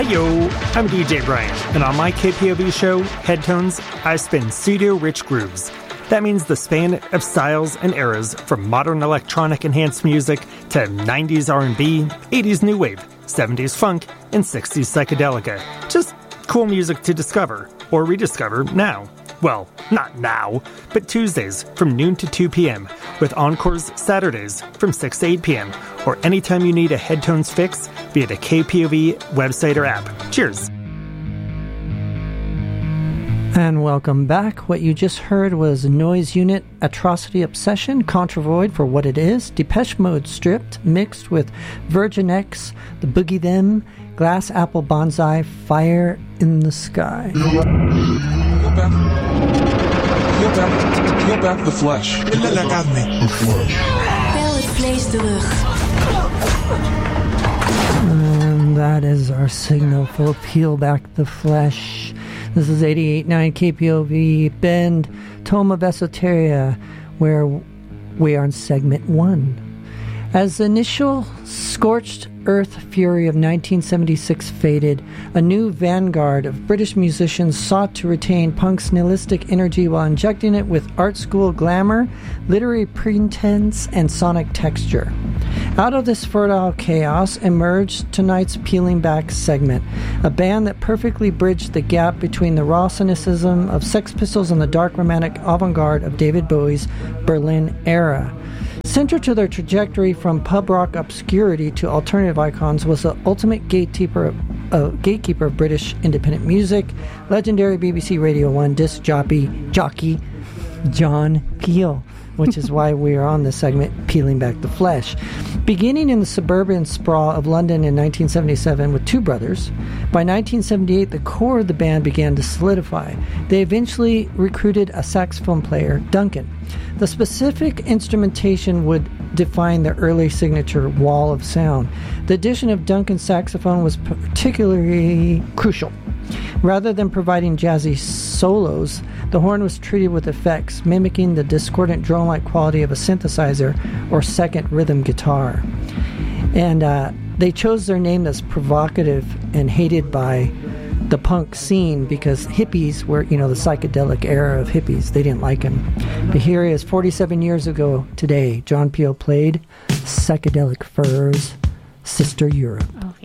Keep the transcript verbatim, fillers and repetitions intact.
Yo, I'm D J Brian, and on my K P O V show, Headtones, I spin studio-rich grooves. That means the span of styles and eras, from modern electronic-enhanced music to nineties R and B, eighties new wave, seventies funk, and sixties psychedelica. Just cool music to discover, or rediscover, now. Well, not now, but Tuesdays from noon to two p.m., with encores Saturdays from six to eight p.m., or anytime you need a Headtones fix via the K P O V website or app. Cheers. And welcome back. What you just heard was Noise Unit, Atrocity Obsession, Contra Void for What It Is, Depeche Mode Stripped, mixed with Virgin X, The Boogie Them, Glass Apple Bonsai, Fire in the Sky. Peel back. Peel back. Peel back the flesh. Pel het vlees terug. And that is our signal for Peel Back the Flesh. This is eighty-eight point nine K P O V Bend, Tome of Esoteria, where we are in segment one. As the initial scorched earth fury of nineteen seventy-six faded, a new vanguard of British musicians sought to retain punk's nihilistic energy while injecting it with art school glamour, literary pretense, and sonic texture. Out of this fertile chaos emerged tonight's Peeling Back segment, a band that perfectly bridged the gap between the raw cynicism of Sex Pistols and the dark romantic avant-garde of David Bowie's Berlin era. Central to their trajectory from pub rock obscurity to alternative icons was the ultimate gatekeeper of, uh, gatekeeper of British independent music, legendary B B C Radio one disc jockey, jockey John Peel, which is why we are on this segment, Peeling Back the Flesh. Beginning in the suburban sprawl of London in nineteen seventy-seven with two brothers, by nineteen seventy-eight the core of the band began to solidify. They eventually recruited a saxophone player, Duncan. The specific instrumentation would define their early signature wall of sound. The addition of Duncan's saxophone was particularly crucial. Rather than providing jazzy solos, the horn was treated with effects, mimicking the discordant drone-like quality of a synthesizer or second rhythm guitar. And uh, they chose their name that's provocative and hated by the punk scene because hippies were, you know, the psychedelic era of hippies. They didn't like him. But here he is, forty-seven years ago today. John Peel played Psychedelic Furs, Sister Europe. Oh.